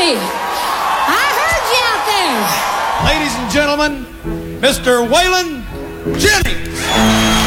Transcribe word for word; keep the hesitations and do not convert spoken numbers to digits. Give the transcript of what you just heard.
me. I heard you out there. Ladies and gentlemen, Mister Waylon Jennings.